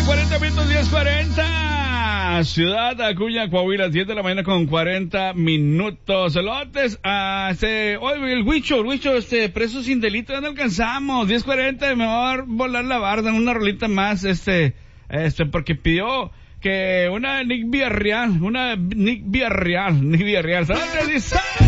40 minutos, 10:40. Ciudad Acuña, Coahuila, 10 de la mañana con 40 minutos. Saludos hoy el Huicho, preso sin delito, ya no alcanzamos. 10:40, mejor volar la barda, una rolita más, porque pidió que Nick Villarreal. Saludos, dice.